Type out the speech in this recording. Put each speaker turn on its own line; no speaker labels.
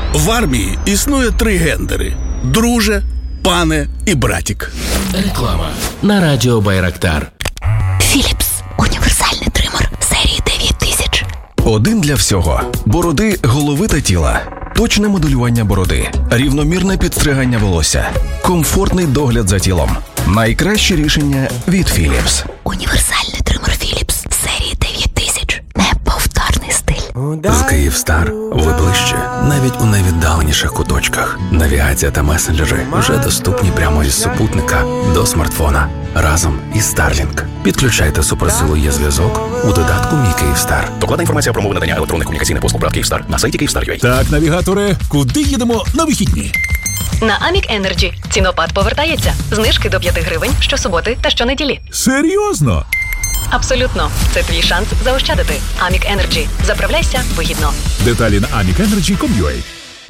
В армії існує 3 гендери – друже, пане і братік.
Реклама на радіо Байрактар.
Філіпс. Універсальний тример серії 9000.
Один для всього. Бороди, голови та тіла. Точне моделювання бороди. Рівномірне підстригання волосся. Комфортний догляд за тілом. Найкраще рішення від Philips.
Універсальний тример Філіпс серії 9000. Неповторний стиль.
З Київстар ви ближче, навіть у найвіддаленіших куточках. Навігація та месенджери вже доступні прямо із супутника до смартфона. Разом із Starlink. Підключайте суперсилу «Є-зв'язок» у додатку «Мій Київстар».
Докладна інформація про умови надання електронних комунікаційних послуг ПРАТ Київстар на сайті Kyivstar.ua.
Так, навігаторе, куди їдемо на вихідні?
На Amic Energy цінопад повертається. Знижки до 5 гривень щосуботи та щонеділі.
Серйозно?
Абсолютно. Це твій шанс заощадити. Amic Energy. Заправляйся вигідно.
Деталі на amicenergy.com.ua.